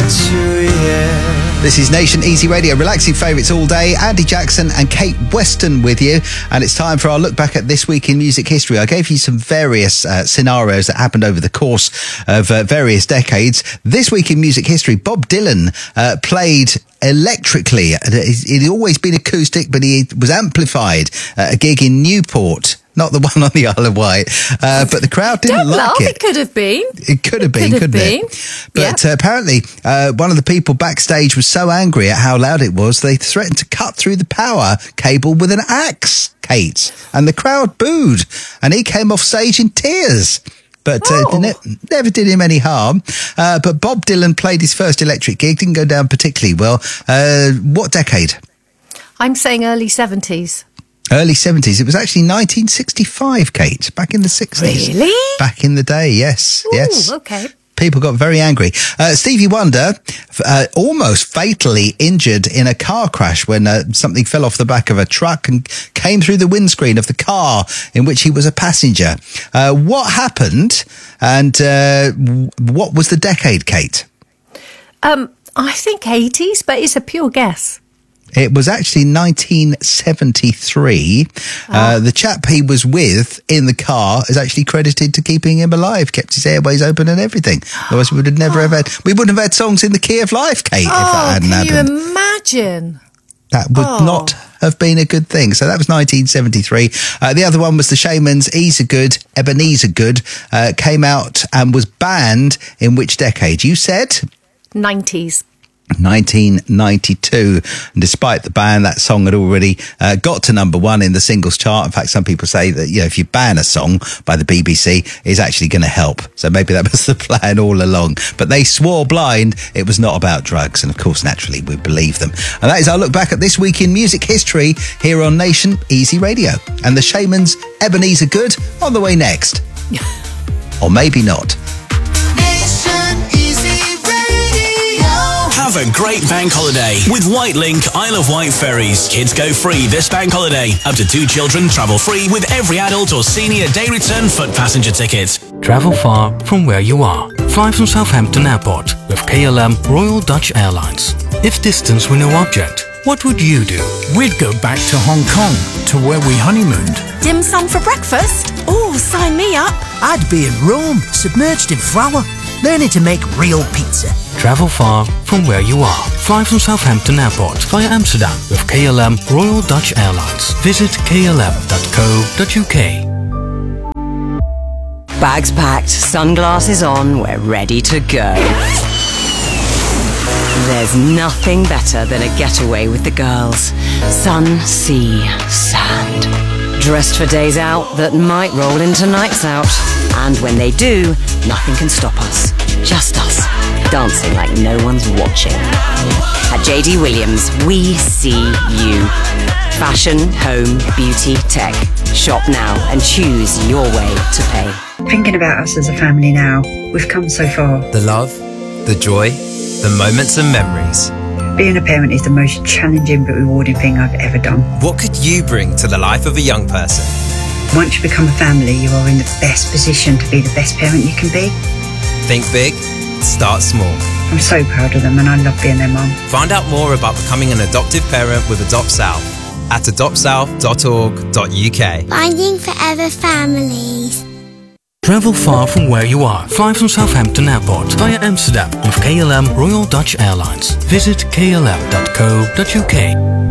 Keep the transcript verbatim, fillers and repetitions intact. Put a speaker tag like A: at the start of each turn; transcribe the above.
A: to you.
B: This is Nation Easy Radio, relaxing favourites all day. Andy Jackson and Kate Weston with you. And it's time for our look back at this week in music history. I gave you some various uh, scenarios that happened over the course of uh, various decades. This week in music history, Bob Dylan uh, played electrically. It had always been acoustic, but he was amplified at a gig in Newport. Not the one on the Isle of Wight, uh, but the crowd didn't
C: Don't
B: like
C: laugh.
B: it.
C: It could have been.
B: It could have been,
C: could have
B: couldn't
C: been.
B: it? But uh, apparently, uh, one of the people backstage was so angry at how loud it was, they threatened to cut through the power cable with an axe, Kate. And the crowd booed, and he came off stage in tears. But uh,
C: Oh.
B: ne- never did him any harm. Uh, but Bob Dylan played his first electric gig, didn't go down particularly well. Uh, what decade?
C: I'm saying early seventies.
B: Early seventies. It was actually nineteen sixty-five, Kate, back in the sixties.
C: Really?
B: Back in the day, yes.
C: Ooh,
B: yes.
C: okay.
B: People got very angry. Uh, Stevie Wonder uh, almost fatally injured in a car crash when uh, something fell off the back of a truck and came through the windscreen of the car in which he was a passenger. Uh, what happened and uh, w- what was the decade, Kate?
C: Um, I think eighties, but it's a pure guess.
B: It was actually nineteen seventy-three.
C: Oh.
B: Uh, the chap he was with in the car is actually credited to keeping him alive, kept his airways open and everything. Otherwise, we would have never have had, we wouldn't have had songs in the key of life, Kate, if that
C: Oh,
B: hadn't
C: can
B: happened.
C: you imagine?
B: That would
C: Oh.
B: not have been a good thing. So that was nineteen seventy-three. Uh, the other one was the Shaman's Ease Good, Ebenezer Good, uh, came out and was banned in which decade? You said?
C: nineties.
B: nineteen ninety-two. And despite the ban, that song had already uh, got to number one in the singles chart. In fact, some people say that, you know, if you ban a song by the B B C, it's actually going to help. So maybe that was the plan all along. But they swore blind it was not about drugs. And of course, naturally, we believe them. And that is our look back at this week in music history here on Nation Easy Radio. And the Shaman's Ebenezer Good on the way next. Or maybe not.
D: Have a great bank holiday with Whitelink Isle of Wight ferries. Kids go free this bank holiday. Up to two children travel free with every adult or senior day return foot passenger ticket.
E: Travel far from where you are. Fly from Southampton Airport with K L M Royal Dutch Airlines. If distance were no object, what would you do?
F: We'd go back to Hong Kong, to where we honeymooned.
G: Dim sum for breakfast? Oh, sign me up.
H: I'd be in Rome, submerged in flour, learning to make real pizza.
E: Travel far from where you are. Fly from Southampton Airport via Amsterdam with K L M Royal Dutch Airlines. Visit k l m dot co dot u k.
I: Bags packed, sunglasses on, we're ready to go. There's nothing better than a getaway with the girls. Sun, sea, sand. Dressed for days out that might roll into nights out. And when they do, nothing can stop us. Just us, dancing like no one's watching. At J D Williams, we see you. Fashion, home, beauty, tech. Shop now and choose your way to pay.
J: Thinking about us as a family now, we've come so far.
A: The love, the joy, the moments and memories.
J: Being a parent is the most challenging but rewarding thing I've ever done.
A: What could you bring to the life of a young person?
J: Once you become a family, you are in the best position to be the best parent you can be.
A: Think big, start small.
J: I'm so proud of them and I love being their mum.
A: Find out more about becoming an adoptive parent with Adopt South at adopt south dot org dot u k.
K: Finding Forever Families.
E: Travel far from where you are. Fly from Southampton Airport via Amsterdam with K L M Royal Dutch Airlines. Visit k l m dot co dot u k.